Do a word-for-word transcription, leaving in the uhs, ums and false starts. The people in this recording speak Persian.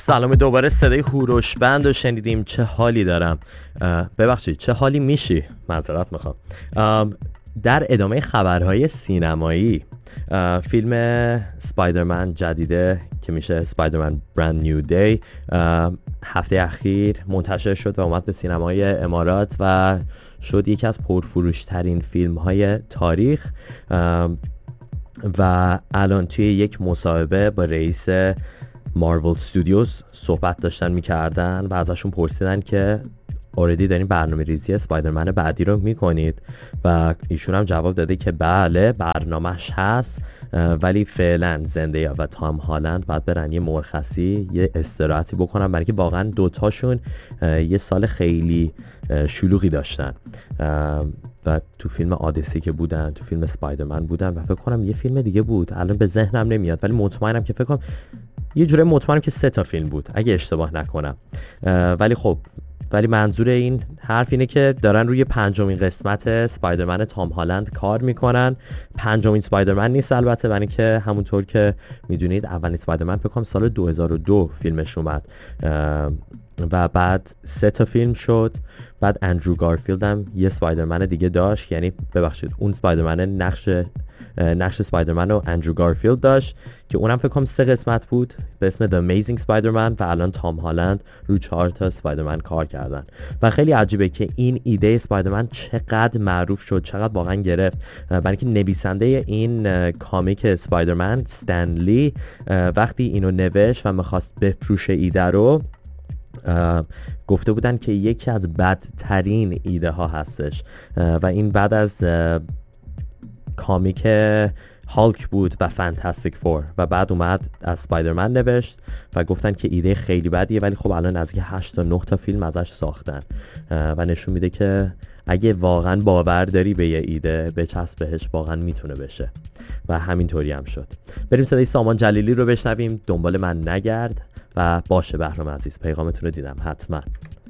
سلام دوباره. صدای هوروش بند رو شنیدیم. چه حالی دارم. ببخشید چه حالی میشی، معذرت میخوام. در ادامه خبرهای سینمایی، فیلم سپایدرمن جدیده که میشه سپایدرمن برند نیو دی هفته اخیر منتشر شد و اومد به سینمای امارات و شد یکی از پرفروش ترین فیلم های تاریخ. و الان توی یک مصاحبه با رئیس مارول استودیوز صحبت داشتن میکردن و ازشون پرسیدن که اوردی دارین برنامه ریزی اسپایدرمن بعدی رو میکنید و ایشون هم جواب داده که بله برنامهش هست، ولی فعلا زندگی و تام هالند باید برن یه مرخصی، یه استراحتی بکنن، برای که واقعا دوتاشون یه سال خیلی شلوغی داشتن و تو فیلم آدیسی که بودن، تو فیلم اسپایدرمن بودن و فکر کنم یه فیلم دیگه بود الان به ذهنم نمیاد، ولی مطمئنم که فکر کنم یه جوره مطمئنم که سه تا فیلم بود اگه اشتباه نکنم. ولی خب ولی منظور این حرف اینه که دارن روی پنجمین قسمت اسپایدرمن تام هالند کار میکنن. پنجمین اسپایدرمن نیست البته، برای اینکه همونطور که میدونید اولین اسپایدرمن فکر کنم سال دو هزار و دو فیلمش اومد و بعد سه تا فیلم شد. بعد اندرو گارفیلد هم یه اسپایدرمن دیگه داشت، یعنی ببخشید اون اسپایدرمن نقش نقش اسپایدرمن رو اندرو گارفیلد داشت که اونم فکر کنم سه قسمت بود به اسم The Amazing Spider-Man و الان تام هالند رو چهار تا اسپایدرمن کار کردن و خیلی عجیبه که این ایده اسپایدرمن چقدر معروف شد، چقدر واقعا گرفت، برای اینکه نویسنده این کامیک اسپایدرمن استن لی وقتی اینو نوشت و میخواست بفروشه ایده رو گفته بودن که یکی از بدترین ایده ها هستش و این بعد از کامیک هالک بود و فانتاستیک فور و بعد اومد از اسپایدرمن نوشت و گفتن که ایده خیلی بدیه، ولی خب الان نزدیک هشت تا نه تا فیلم ازش ساختن و نشون میده که اگه واقعا باور داری به یه ایده بچسب بهش، واقعا میتونه بشه و همینطوری هم شد. بریم صدای سامان جلیلی رو بشنویم. دنبال من نگرد و باشه بهرام عزیز، پیغامتون رو دیدم حتما.